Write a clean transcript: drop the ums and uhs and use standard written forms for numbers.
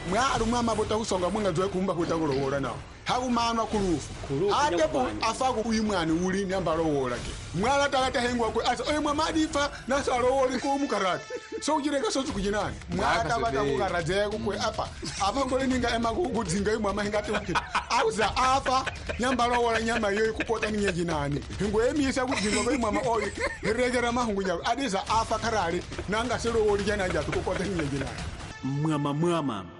mwaru mama bota usonga mwanga zwe kumba kutakolowola nawo hakumanwa kulufu atepo afaku uyimwani uli nyambalowola ke mwala talata hengwa kwe asa oye mwamadifa nasalowoli kumukarati so ujireka sozi kujinani mwala tabata kukarazeko kwe apa ngoli ninga ema kudzinga imwe amahingati ukita auza apa nyambalowola nyama yoyi kupota ninye jinani hingo emisa kudzinga kwe imwe oyi hiregera mahungu nyawe adiza apa karali nanga selowoli jana njatu kupota ninye jinani mwama